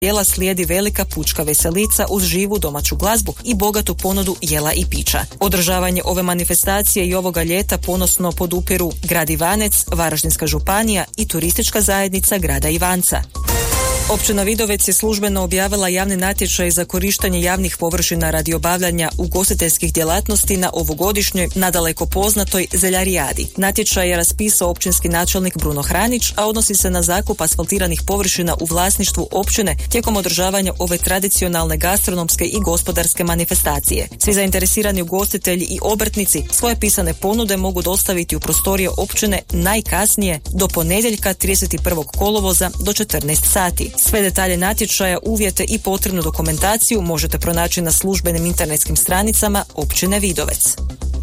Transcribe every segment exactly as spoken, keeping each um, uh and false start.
jela slijedi velika pučka veselica uz živu domaću glazbu i bogatu ponudu jela i pića. Održavanje ove manifestacije i ovoga ljeta ponosno podupiru grad Ivanec, Varaždinska županija i turistička zajednica grada Ivanca. Općina Vidovec je službeno objavila javni natječaj za korištenje javnih površina radi obavljanja ugostiteljskih djelatnosti na ovogodišnjoj nadaleko poznatoj Zeljarijadi. Natječaj je raspisao općinski načelnik Bruno Hranić, a odnosi se na zakup asfaltiranih površina u vlasništvu općine tijekom održavanja ove tradicionalne gastronomske i gospodarske manifestacije. Svi zainteresirani ugostitelji i obrtnici svoje pisane ponude mogu dostaviti u prostorije općine najkasnije do ponedjeljka trideset prvog kolovoza do četrnaest sati. Sve detalje natječaja, uvjete i potrebnu dokumentaciju možete pronaći na službenim internetskim stranicama općine Vidovec.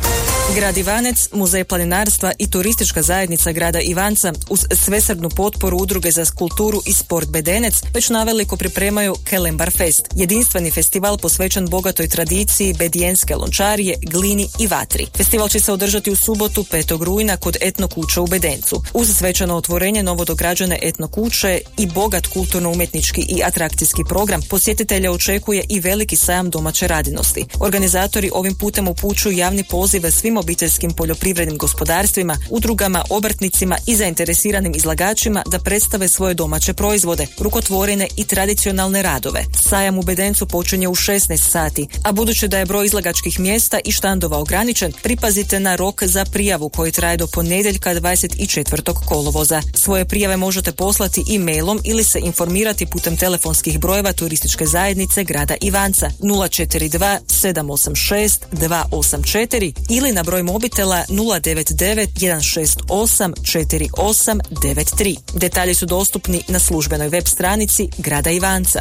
Grad Ivanec, Muzej planinarstva i turistička zajednica grada Ivanca uz svesrdnu potporu Udruge za kulturu i sport Bedenec već naveliko pripremaju Kelembar Fest, jedinstveni festival posvećen bogatoj tradiciji bedijenske lončarije, glini i vatri. Festival će se održati u subotu petog rujna kod Etno kuće u Bedencu. Uz svečano otvorenje novodograđene Etno kuće i bogat kulturno-umjetnički i atrakcijski program, posjetitelja očekuje i veliki sajam domaće radinosti. Organizatori ovim putem upućuju javni pozive svim obiteljskim poljoprivrednim gospodarstvima, udrugama, obrtnicima i zainteresiranim izlagačima da predstave svoje domaće proizvode, rukotvorine i tradicionalne radove. Sajam u Bedencu počinje u šesnaest sati, a budući da je broj izlagačkih mjesta i štandova ograničen, pripazite na rok za prijavu koji traje do ponedjeljka dvadeset četvrtog kolovoza. Svoje prijave možete poslati e-mailom ili se informirati putem telefonskih brojeva turističke zajednice grada Ivanca nula četiri dva sedam osam šest dva osam četiri ili na broj mobitela nula devet devet jedan šest osam četiri osam devet tri. Detalji su dostupni na službenoj web stranici grada Ivanca.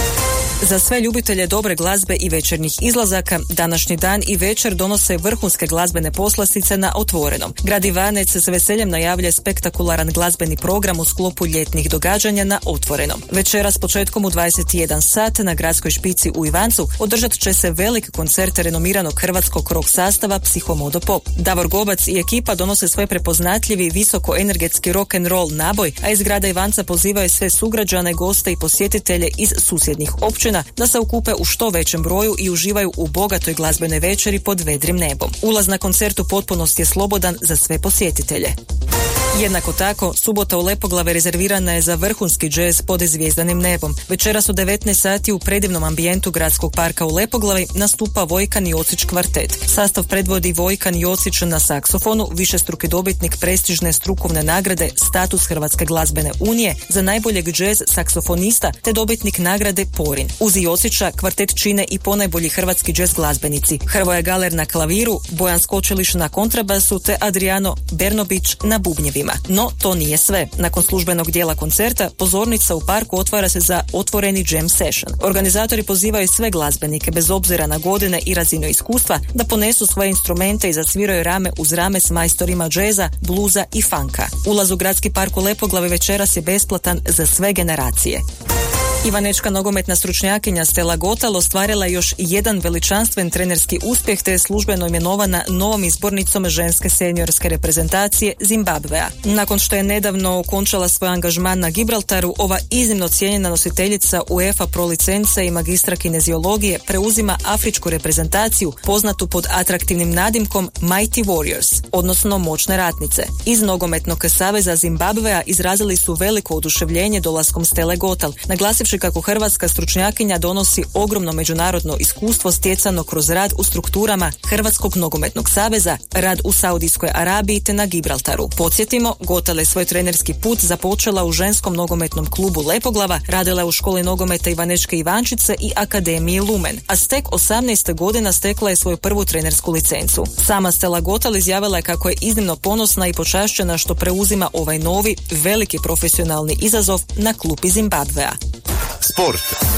Za sve ljubitelje dobre glazbe i večernjih izlazaka, današnji dan i večer donose vrhunske glazbene poslastice na Otvorenom. Grad Ivanec s veseljem najavlja spektakularan glazbeni program u sklopu ljetnih događanja na Otvorenom. Večeras početkom u dvadeset jedan sat na gradskoj špici u Ivancu održat će se velik koncert renomiranog hrvatskog rock sastava Psihomodo Pop. Davor Gobac i ekipa donose svoj prepoznatljivi visokoenergetski rock and roll naboj, a iz grada Ivanca pozivaju sve sugrađane, goste i posjetitelje iz susjednih općina da se okupe u što većem broju i uživaju u bogatoj glazbenoj večeri pod vedrim nebom. Ulaz na koncert u potpunosti je slobodan za sve posjetitelje. Jednako tako, subota u Lepoglave rezervirana je za vrhunski džez pod zvijezdanim nebom. Večeras u devetnaest sati u predivnom ambijentu gradskog parka u Lepoglavi nastupa Vojkan Jocić kvartet. Sastav predvodi Vojkan Jocić na saksofonu, višestruki dobitnik prestižne strukovne nagrade Status Hrvatske glazbene unije za najboljeg džez saksofonista te dobitnik nagrade Porin. Uz Jocića kvartet čine i ponajbolji hrvatski džez glazbenici Hrvoje Galer na klaviru, Bojan Skočeliš na kontrabasu te Adriano Bernobić na bubnjevima. No, to nije sve. Nakon službenog dijela koncerta, pozornica u parku otvara se za otvoreni jam session. Organizatori pozivaju sve glazbenike, bez obzira na godine i razinu iskustva, da ponesu svoje instrumente i zasviraju rame uz rame s majstorima džeza, bluza i funka. Ulaz u gradski park u Lepoglavi večeras je besplatan za sve generacije. Ivanečka nogometna stručnjakinja Stella Gotal ostvarila još jedan veličanstven trenerski uspjeh te je službeno imenovana novom izbornicom ženske seniorske reprezentacije Zimbabvea. Nakon što je nedavno okončala svoj angažman na Gibraltaru, ova iznimno cijenjena nositeljica UEFA Pro licence i magistra kineziologije preuzima afričku reprezentaciju poznatu pod atraktivnim nadimkom Mighty Warriors, odnosno moćne ratnice. Iz nogometnog saveza Zimbabvea izrazili su veliko oduševljenje dolaskom Stelle Gotal, naglasivši kako hrvatska stručnjakinja donosi ogromno međunarodno iskustvo stjecano kroz rad u strukturama Hrvatskog nogometnog saveza, rad u Saudijskoj Arabiji te na Gibraltaru. Podsjetimo, Gotal je svoj trenerski put započela u ženskom nogometnom klubu Lepoglava, radila je u školi nogometa Ivanečke Ivančice i Akademiji Lumen, a s tek osamnaest godina stekla je svoju prvu trenersku licencu. Sama Stella Gotal izjavila je kako je iznimno ponosna i počašćena što preuzima ovaj novi, veliki profesionalni izazov na klupi Zimbabvea. Sport.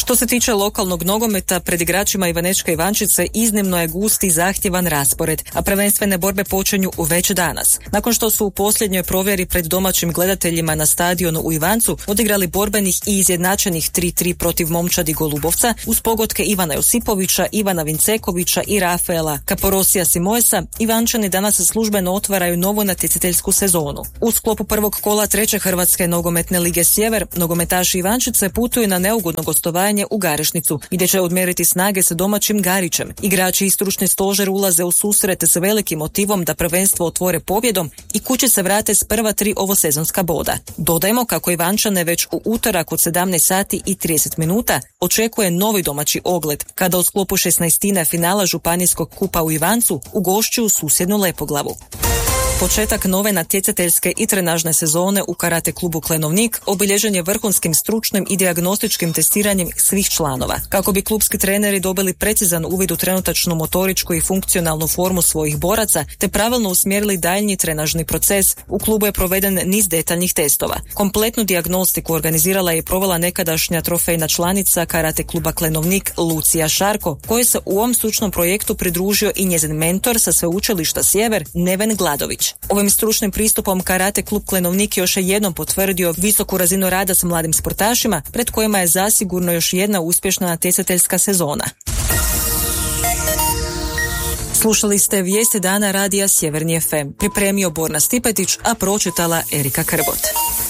Što se tiče lokalnog nogometa, pred igračima Ivanečka Ivančice iznimno je gust i zahtjevan raspored, a prvenstvene borbe počinju već danas. Nakon što su u posljednjoj provjeri pred domaćim gledateljima na stadionu u Ivancu odigrali borbenih i izjednačenih tri tri protiv Momčadi Golubovca uz pogodke Ivana Josipovića, Ivana Vincekovića i Rafaela Kaporosija Simojesa, Ivančani danas službeno otvaraju novu natjecateljsku sezonu. U sklopu prvog kola treće Hrvatske nogometne lige Sjever, nogometaši Ivančice putuju na neugodno gostovanje u Garešnicu, gdje će odmjeriti snage sa domaćim Garićem. Igrači i stručni stožer ulaze u susret s velikim motivom da prvenstvo otvore pobjedom i kući se vrate s prva tri ovosezonska boda. Dodajmo kako Ivančane već u utorak od sedamnaest sati i trideset minuta očekuje novi domaći ogled, kada u sklopu šesnaestine finala Županijskog kupa u Ivancu ugošćuju susjednu Lepoglavu. Početak nove natjecateljske i trenažne sezone u karate klubu Klenovnik obilježen je vrhunskim stručnim i dijagnostičkim testiranjem svih članova. Kako bi klubski treneri dobili precizan uvid u trenutačnu motoričku i funkcionalnu formu svojih boraca, te pravilno usmjerili daljnji trenažni proces, u klubu je proveden niz detaljnih testova. Kompletnu dijagnostiku organizirala je i provela nekadašnja trofejna članica karate kluba Klenovnik Lucija Šarko, koji se u ovom stručnom projektu pridružio i njezin mentor sa sveučilišta Sjever Neven Gladović. Ovim stručnim pristupom karate klub Klenovnik još je jednom potvrdio visoku razinu rada s mladim sportašima, pred kojima je zasigurno još jedna uspješna natjecateljska sezona. Slušali ste Vijesti dana radija Sjeverni ef em. Pripremio Borna Stipetić, a pročitala Erika Krbot.